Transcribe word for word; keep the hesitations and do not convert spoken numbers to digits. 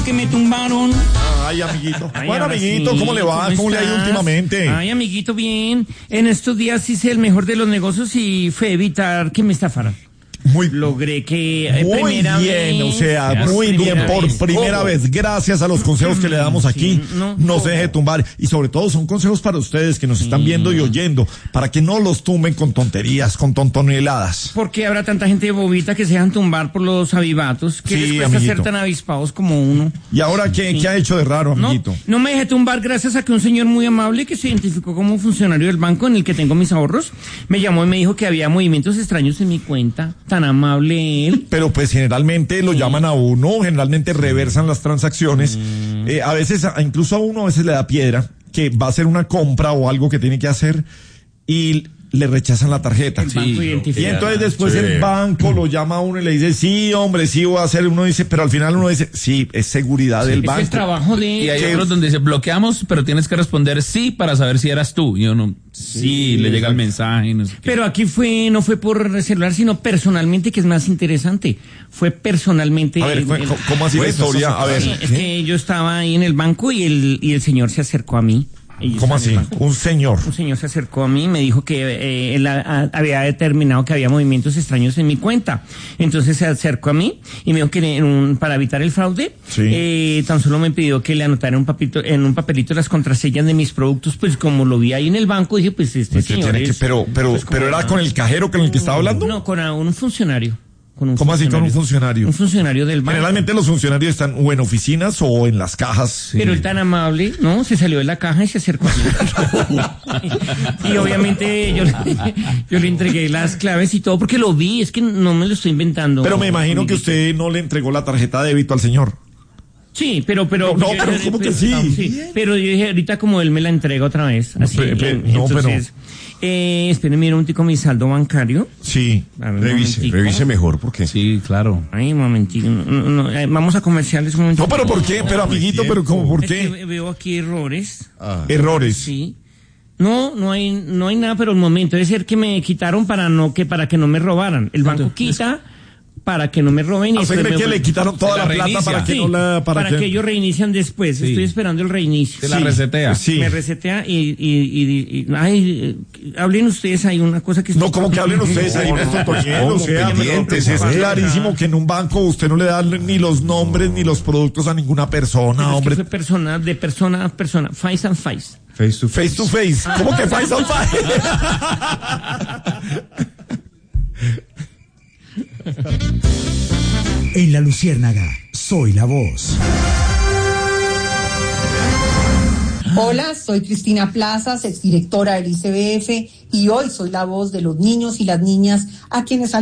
que me tumbaron. Ay, amiguito. Ay, bueno, amiguito, sí. ¿cómo le va? ¿Cómo, ¿Cómo le ha ido últimamente? Ay, amiguito, bien. En estos días hice el mejor de los negocios y fue evitar que me estafaran. Muy, Logré que eh, muy primera bien, vez, o sea, muy bien, por vez. primera Ojo. vez, gracias a los consejos que le damos aquí, Sí, no, no se ojo. deje tumbar, y sobre todo son consejos para ustedes que nos están viendo y oyendo, para que no los tumben con tonterías, con tontoneladas. Porque habrá tanta gente bobita que se dejan tumbar por los avivatos, que Sí, les cuesta amiguito. ser tan avispados como uno. ¿Y ahora qué, Sí. qué ha hecho de raro, No, amiguito? no me dejé tumbar gracias a que un señor muy amable que se identificó como funcionario del banco en el que tengo mis ahorros, me llamó y me dijo que había movimientos extraños en mi cuenta. Tan amable él. Pero pues generalmente lo llaman a uno, generalmente reversan las transacciones, Mm. eh, a veces, a- incluso a uno a veces le da piedra, que va a hacer una compra o algo que tiene que hacer y le rechazan la tarjeta. El banco Y identifica. entonces después Sí. el banco lo llama a uno y le dice, sí, hombre, sí voy a hacer, uno dice, pero al final uno dice, sí, es seguridad del Es el banco. trabajo de... Y hay ¿Qué? otros donde dice bloqueamos, pero tienes que responder sí para saber si eras tú. Y uno, sí, le llega el mensaje. No sé qué. Pero aquí fue, no fue por celular, sino personalmente, que es más interesante. Fue personalmente... A ver, el- cu- el- cu- ¿cómo así la Pues, historia? A ver, Sí, es que yo estaba ahí en el banco y el, y el señor se acercó a mí. Y yo ¿cómo estaba en así? el banco. Un señor. Un señor se acercó a mí y me dijo que eh, él a- a- había determinado que había movimientos extraños en mi cuenta. Entonces se acercó a mí y me dijo que en un- para evitar el fraude, Sí. eh, tan solo me pidió que le anotara un papito, en un papelito las contraseñas de mis productos. Pues como lo vi ahí en el banco, dije, pues este Pues que señor tiene que- es- pero, pero, pues, como- pero era con el cajero con el que estaba hablando. No, con a- un funcionario. Con un ¿Cómo así con un funcionario? Un funcionario del banco. Generalmente los funcionarios están o en oficinas o en las cajas. Pero él tan amable, ¿no? Se salió de la caja y se acercó a mí. Y obviamente yo, le- yo le entregué las claves y todo porque lo vi, es que no me lo estoy inventando. Pero me imagino que amiguito. usted no le entregó la tarjeta de débito al señor. Sí, pero, pero. No, yo- pero yo- ¿cómo que pues, sí? Pero yo dije, ahorita como él me la entrega otra vez. Así, pe- pe- eh, no, entonces, eh, espérenme, mira un tico mi saldo bancario. Sí, A ver, un revise, momentico. revise mejor, ¿por qué? Sí, claro. Ay, un momentico. No, no, no, eh, vamos a comerciales un momentito. No, pero ¿por qué? Pero amiguito, pero ¿cómo, por Es que qué? ve- veo aquí errores. Errores. Sí. No, no hay, no hay nada, pero el momento debe ser que me quitaron para no, que para que no me robaran. El banco quita para que no me roben y ¿A usted después cree me- que le quitaron toda Se la la plata reinicia. para que Sí, no la... para, que... ellos reinician después. Sí. Estoy esperando el reinicio. Se la resetea. Sí. Me resetea y, y, y, y- ay, eh, hablen ustedes ahí una cosa que No, como que hablen ustedes ahí, no estoy oyendo, o sea, pendientes, es es clarísimo que en un banco usted no le da ni los nombres ni los productos a ninguna persona, Pero es que hombre. fue persona, de persona a persona, face and face. Face to Face to face. ¿Cómo que face to face? En La Luciérnaga, soy la voz. Hola, soy Cristina Plazas, exdirectora del I C B F, y hoy soy la voz de los niños y las niñas a quienes